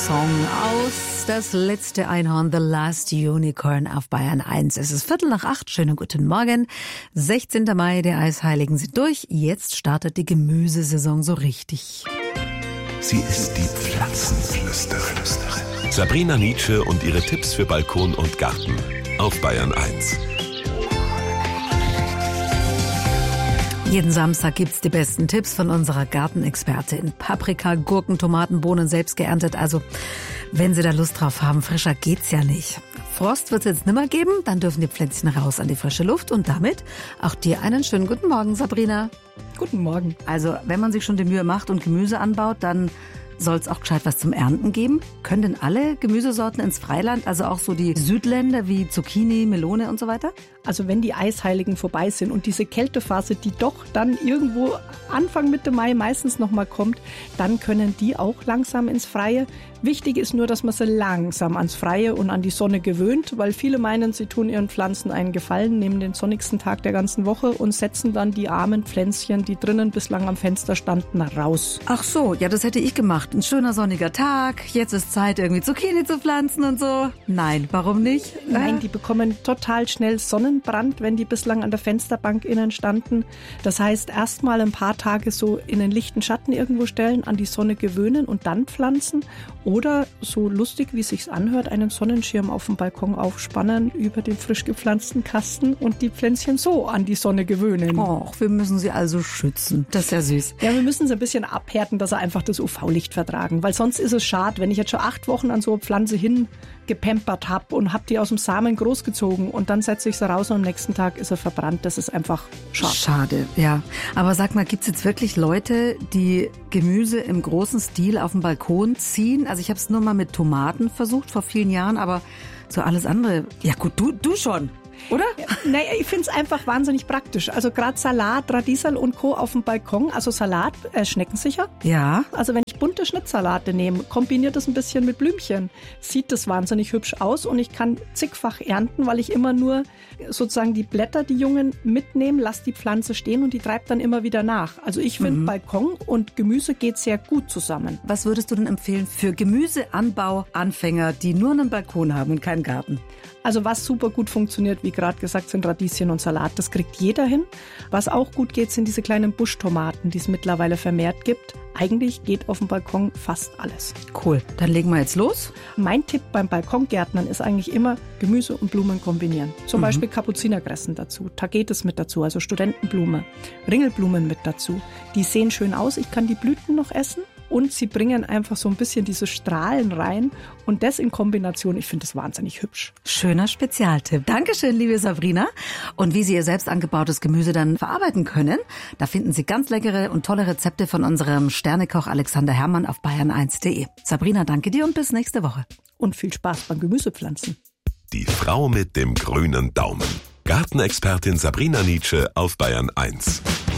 Song aus Das letzte Einhorn, The Last Unicorn auf Bayern 1. Es ist 7:45, schönen guten Morgen. 16. Mai, der Eisheiligen sind durch. Jetzt startet die Gemüsesaison so richtig. Sie ist die Pflanzenflüsterin. Sabrina Nitzsche und ihre Tipps für Balkon und Garten auf Bayern 1. Jeden Samstag gibt's die besten Tipps von unserer Gartenexpertin. Paprika, Gurken, Tomaten, Bohnen selbst geerntet. Also, wenn Sie da Lust drauf haben, frischer geht's ja nicht. Frost wird's jetzt nimmer geben, dann dürfen die Pflänzchen raus an die frische Luft und damit auch dir einen schönen guten Morgen, Sabrina. Guten Morgen. Also, wenn man sich schon die Mühe macht und Gemüse anbaut, dann soll's auch gescheit was zum Ernten geben. Können denn alle Gemüsesorten ins Freiland, also auch so die Südländer wie Zucchini, Melone und so weiter? Also wenn die Eisheiligen vorbei sind und diese Kältephase, die doch dann irgendwo Anfang Mitte Mai meistens nochmal kommt, dann können die auch langsam ins Freie. Wichtig ist nur, dass man sie langsam ans Freie und an die Sonne gewöhnt, weil viele meinen, sie tun ihren Pflanzen einen Gefallen, nehmen den sonnigsten Tag der ganzen Woche und setzen dann die armen Pflänzchen, die drinnen bislang am Fenster standen, raus. Ach so, ja, das hätte ich gemacht. Ein schöner sonniger Tag, jetzt ist Zeit, irgendwie Zucchini zu pflanzen und so. Nein, warum nicht? Nein, die bekommen total schnell Sonnenbrand, wenn die bislang an der Fensterbank innen standen. Das heißt, erst mal ein paar Tage so in den lichten Schatten irgendwo stellen, an die Sonne gewöhnen und dann pflanzen. Oder, so lustig wie es sich anhört, einen Sonnenschirm auf dem Balkon aufspannen über den frisch gepflanzten Kasten und die Pflänzchen so an die Sonne gewöhnen. Och, wir müssen sie also schützen. Das ist ja süß. Ja, wir müssen sie ein bisschen abhärten, dass sie einfach das UV-Licht vertragen. Weil sonst ist es schade, wenn ich jetzt schon 8 Wochen an so eine Pflanze hingepampert habe und habe die aus dem Samen großgezogen und dann setze ich sie raus und am nächsten Tag ist er verbrannt. Das ist einfach schade. Schade, ja. Aber sag mal, gibt's jetzt wirklich Leute, die Gemüse im großen Stil auf dem Balkon ziehen? Also ich habe es nur mal mit Tomaten versucht vor vielen Jahren, aber so alles andere, ja gut, du schon. Oder? Naja, ich finde es einfach wahnsinnig praktisch. Also gerade Salat, Radieserl und Co. auf dem Balkon. Also Salat, schneckensicher. Ja. Also wenn ich bunte Schnittsalate nehme, kombiniert das ein bisschen mit Blümchen, sieht das wahnsinnig hübsch aus und ich kann zigfach ernten, weil ich immer nur sozusagen die Blätter, die Jungen mitnehme, lasse die Pflanze stehen und die treibt dann immer wieder nach. Also ich finde, Balkon und Gemüse geht sehr gut zusammen. Was würdest du denn empfehlen für Gemüseanbau-Anfänger, die nur einen Balkon haben und keinen Garten? Also was super gut funktioniert, wie gerade gesagt, sind Radieschen und Salat. Das kriegt jeder hin. Was auch gut geht, sind diese kleinen Buschtomaten, die es mittlerweile vermehrt gibt. Eigentlich geht auf dem Balkon fast alles. Cool, dann legen wir jetzt los. Mein Tipp beim Balkongärtnern ist eigentlich immer Gemüse und Blumen kombinieren. Zum Beispiel Kapuzinergrässen dazu, Tagetes mit dazu, also Studentenblume, Ringelblumen mit dazu. Die sehen schön aus, ich kann die Blüten noch essen. Und sie bringen einfach so ein bisschen diese Strahlen rein. Und das in Kombination, ich finde das wahnsinnig hübsch. Schöner Spezialtipp. Dankeschön, liebe Sabrina. Und wie Sie Ihr selbst angebautes Gemüse dann verarbeiten können, da finden Sie ganz leckere und tolle Rezepte von unserem Sternekoch Alexander Herrmann auf bayern1.de. Sabrina, danke dir und bis nächste Woche. Und viel Spaß beim Gemüsepflanzen. Die Frau mit dem grünen Daumen. Gartenexpertin Sabrina Nitzsche auf Bayern 1.